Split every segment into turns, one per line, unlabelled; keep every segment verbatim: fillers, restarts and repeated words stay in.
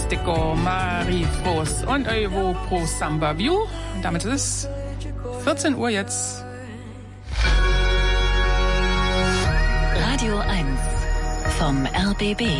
Fantastico, Marie Frost und Evo Pro Samba View. Damit ist es vierzehn Uhr jetzt.
Radio eins vom R B B.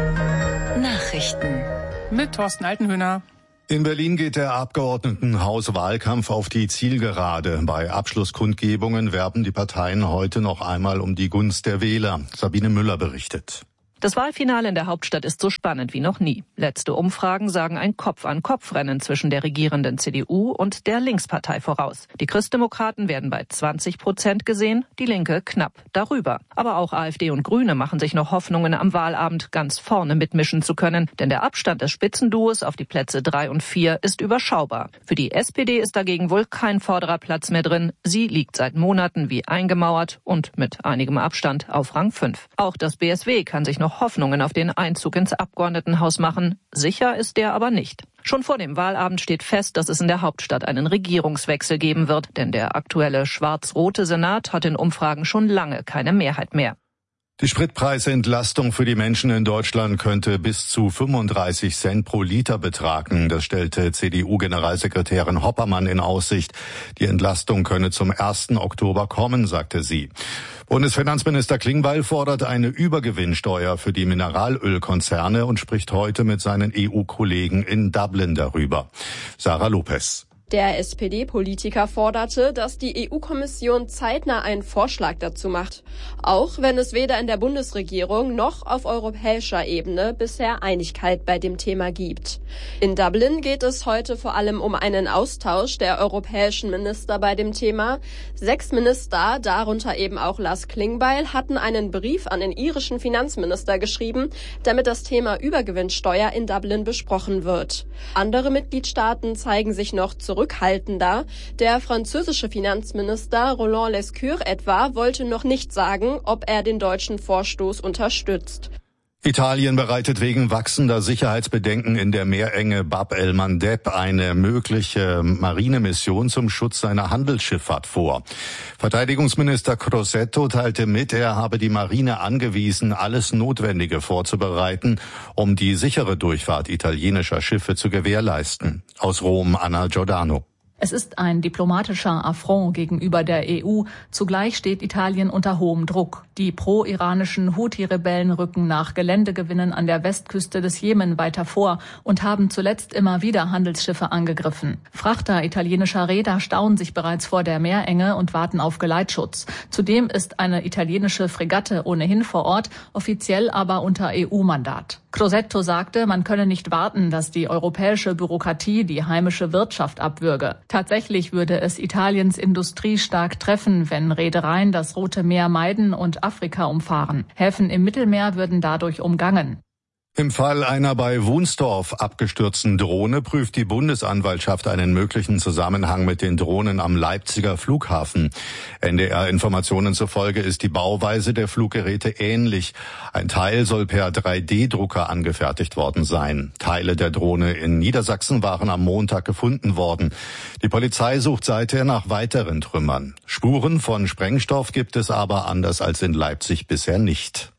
Nachrichten.
Mit Thorsten Altenhöhner.
In Berlin geht der Abgeordnetenhauswahlkampf auf die Zielgerade. Bei Abschlusskundgebungen werben die Parteien heute noch einmal um die Gunst der Wähler. Sabine Müller berichtet.
Das Wahlfinale in der Hauptstadt ist so spannend wie noch nie. Letzte Umfragen sagen ein Kopf-an-Kopf-Rennen zwischen der regierenden C D U und der Linkspartei voraus. Die Christdemokraten werden bei zwanzig Prozent gesehen, die Linke knapp darüber. Aber auch AfD und Grüne machen sich noch Hoffnungen, am Wahlabend ganz vorne mitmischen zu können. Denn der Abstand des Spitzenduos auf die Plätze drei und vier ist überschaubar. Für die S P D ist dagegen wohl kein vorderer Platz mehr drin. Sie liegt seit Monaten wie eingemauert und mit einigem Abstand auf Rang fünf. Auch das B S W kann sich noch Hoffnungen auf den Einzug ins Abgeordnetenhaus machen. Sicher ist der aber nicht. Schon vor dem Wahlabend steht fest, dass es in der Hauptstadt einen Regierungswechsel geben wird, denn der aktuelle schwarz-rote Senat hat in Umfragen schon lange keine Mehrheit mehr.
Die Spritpreisentlastung für die Menschen in Deutschland könnte bis zu fünfunddreißig Cent pro Liter betragen. Das stellte C D U-Generalsekretärin Hoppermann in Aussicht. Die Entlastung könne zum ersten Oktober kommen, sagte sie. Bundesfinanzminister Klingbeil fordert eine Übergewinnsteuer für die Mineralölkonzerne und spricht heute mit seinen E U-Kollegen in Dublin darüber. Sarah Lopez.
Der S P D-Politiker forderte, dass die E U-Kommission zeitnah einen Vorschlag dazu macht, auch wenn es weder in der Bundesregierung noch auf europäischer Ebene bisher Einigkeit bei dem Thema gibt. In Dublin geht es heute vor allem um einen Austausch der europäischen Minister bei dem Thema. Sechs Minister, darunter eben auch Lars Klingbeil, hatten einen Brief an den irischen Finanzminister geschrieben, damit das Thema Übergewinnsteuer in Dublin besprochen wird. Andere Mitgliedstaaten zeigen sich noch zurück. Zurückhaltender. Der französische Finanzminister Roland Lescure etwa wollte noch nicht sagen, ob er den deutschen Vorstoß unterstützt.
Italien bereitet wegen wachsender Sicherheitsbedenken in der Meerenge Bab el-Mandeb eine mögliche Marinemission zum Schutz seiner Handelsschifffahrt vor. Verteidigungsminister Crosetto teilte mit, er habe die Marine angewiesen, alles Notwendige vorzubereiten, um die sichere Durchfahrt italienischer Schiffe zu gewährleisten. Aus Rom, Anna Giordano.
Es ist ein diplomatischer Affront gegenüber der E U. Zugleich steht Italien unter hohem Druck. Die pro-iranischen Houthi-Rebellen rücken nach Geländegewinnen an der Westküste des Jemen weiter vor und haben zuletzt immer wieder Handelsschiffe angegriffen. Frachter italienischer Reeder stauen sich bereits vor der Meerenge und warten auf Geleitschutz. Zudem ist eine italienische Fregatte ohnehin vor Ort, offiziell aber unter E U-Mandat. Crosetto sagte, man könne nicht warten, dass die europäische Bürokratie die heimische Wirtschaft abwürge. Tatsächlich würde es Italiens Industrie stark treffen, wenn Reedereien das Rote Meer meiden und Afrika umfahren. Häfen im Mittelmeer würden dadurch umgangen.
Im Fall einer bei Wunstorf abgestürzten Drohne prüft die Bundesanwaltschaft einen möglichen Zusammenhang mit den Drohnen am Leipziger Flughafen. N D R-Informationen zufolge ist die Bauweise der Fluggeräte ähnlich. Ein Teil soll per drei D Drucker angefertigt worden sein. Teile der Drohne in Niedersachsen waren am Montag gefunden worden. Die Polizei sucht seither nach weiteren Trümmern. Spuren von Sprengstoff gibt es aber anders als in Leipzig bisher nicht.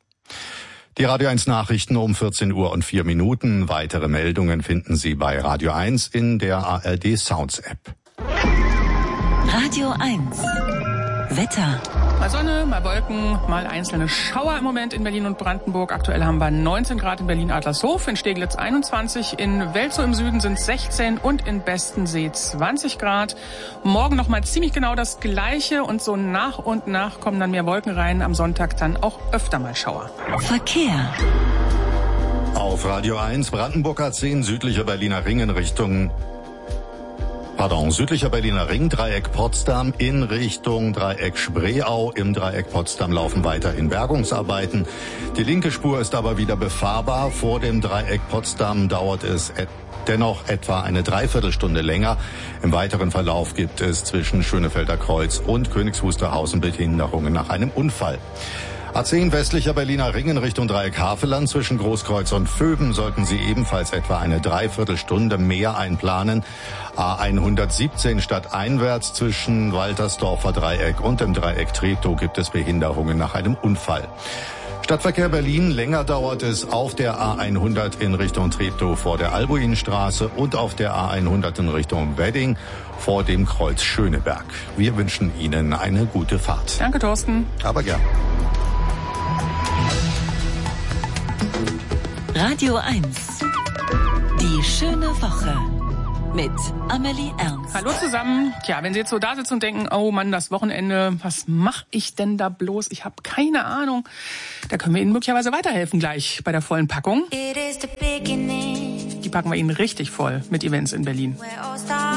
Die Radio eins Nachrichten um vierzehn Uhr und vier Minuten. Weitere Meldungen finden Sie bei Radio eins in der A R D Sounds App.
Radio eins. Wetter.
Mal Sonne, mal Wolken, mal einzelne Schauer im Moment in Berlin und Brandenburg. Aktuell haben wir neunzehn Grad in Berlin-Adlershof, in Steglitz einundzwanzig, in Welzow im Süden sind es sechzehn und in Bestensee zwanzig Grad. Morgen nochmal ziemlich genau das Gleiche und so nach und nach kommen dann mehr Wolken rein. Am Sonntag dann auch öfter mal Schauer.
Verkehr.
Auf Radio eins Brandenburg A zehn, südlicher Berliner Ring in Richtung Pardon, südlicher Berliner Ring, Dreieck Potsdam in Richtung Dreieck Spreeau. Im Dreieck Potsdam laufen weiterhin Bergungsarbeiten. Die linke Spur ist aber wieder befahrbar. Vor dem Dreieck Potsdam dauert es et- dennoch etwa eine Dreiviertelstunde länger. Im weiteren Verlauf gibt es zwischen Schönefelder Kreuz und Königs Wusterhausen Behinderungen nach einem Unfall. A zehn westlicher Berliner Ring in Richtung Dreieck Havelland zwischen Großkreuz und Vöben sollten Sie ebenfalls etwa eine Dreiviertelstunde mehr einplanen. A hundertsiebzehn stadteinwärts zwischen Waltersdorfer Dreieck und dem Dreieck Treptow gibt es Behinderungen nach einem Unfall. Stadtverkehr Berlin, länger dauert es auf der A hundert in Richtung Treptow vor der Albuinstraße und auf der A hundert in Richtung Wedding vor dem Kreuz Schöneberg. Wir wünschen Ihnen eine gute Fahrt.
Danke, Thorsten.
Aber gern.
Radio eins. Die schöne Woche. Mit Amelie Ernst.
Hallo zusammen. Tja, wenn Sie jetzt so da sitzen und denken, oh Mann, das Wochenende, was mache ich denn da bloß? Ich habe keine Ahnung. Da können wir Ihnen möglicherweise weiterhelfen gleich bei der vollen Packung. Die packen wir Ihnen richtig voll mit Events in Berlin.